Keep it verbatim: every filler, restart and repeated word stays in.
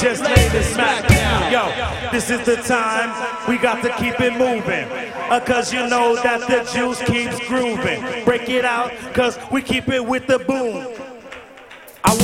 Just lay the smack down. Yo, this is the time we got to keep it moving. Uh, cause you know that the juice keeps grooving. Break it out, cause we keep it with the boom.